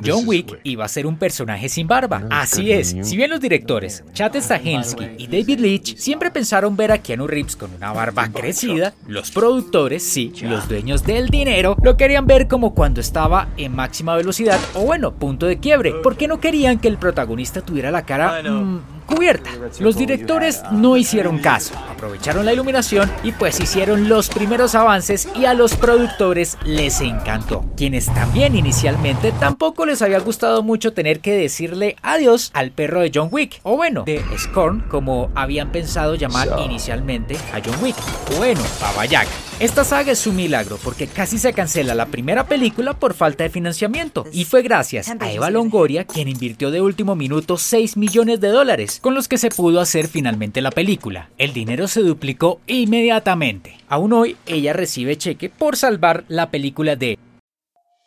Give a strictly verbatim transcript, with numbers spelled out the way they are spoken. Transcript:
John Wick iba a ser un personaje sin barba. Así es, si bien los directores Chad Stahelski y David Leitch siempre pensaron ver a Keanu Reeves con una barba crecida, los productores, sí, los dueños del dinero, lo querían ver como cuando estaba en máxima velocidad o bueno, punto de quiebre, porque no querían que el protagonista tuviera la cara mmm, cubierta. Los directores no hicieron caso, aprovecharon la iluminación y pues hicieron los primeros avances y a los productores les encantó, quienes también inicialmente tampoco les había gustado mucho tener que decirle adiós al perro de John Wick, o bueno, de Scorn, como habían pensado llamar inicialmente a John Wick, bueno, Baba Yaga. Esta saga es un milagro porque casi se cancela la primera película por falta de financiamiento y fue gracias a Eva Longoria quien invirtió de último minuto seis millones de dólares con los que se pudo hacer finalmente la película. El dinero se duplicó inmediatamente. Aún hoy ella recibe cheque por salvar la película de